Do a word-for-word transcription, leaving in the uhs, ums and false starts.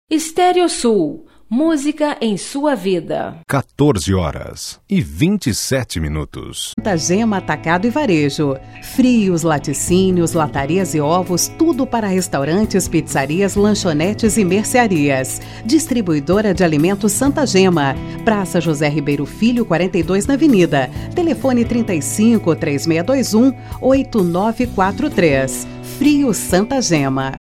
Estéreo Sul, música em sua vida. quatorze horas e vinte e sete minutos. Santa Gema Atacado e Varejo. Frios, laticínios, latarias e ovos, tudo para restaurantes, pizzarias, lanchonetes e mercearias. Distribuidora de alimentos Santa Gema. Praça José Ribeiro Filho, quarenta e dois na Avenida. Telefone trinta e cinco, três seis dois um, oito nove quatro três. Frio Santa Gema.